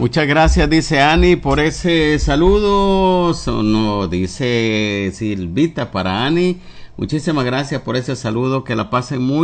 Muchas gracias, dice Ani, por ese saludo. No, dice Silvita para Ani. Muchísimas gracias por ese saludo. Que la pasen muy